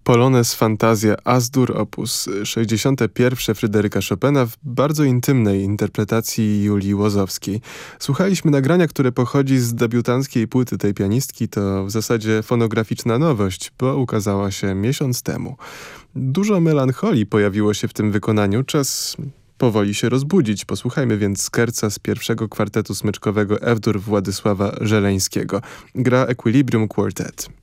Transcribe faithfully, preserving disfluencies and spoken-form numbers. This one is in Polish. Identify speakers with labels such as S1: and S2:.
S1: Polonez Fantazja As-Dur op. sześćdziesiąte pierwsze Fryderyka Chopina w bardzo intymnej interpretacji Julii Łozowskiej. Słuchaliśmy nagrania, które pochodzi z debiutanckiej płyty tej pianistki. To w zasadzie fonograficzna nowość, bo ukazała się miesiąc temu. Dużo melancholii pojawiło się w tym wykonaniu. Czas powoli się rozbudzić. Posłuchajmy więc skerca z pierwszego kwartetu smyczkowego F-dur Władysława Żeleńskiego. Gra Equilibrium Quartet.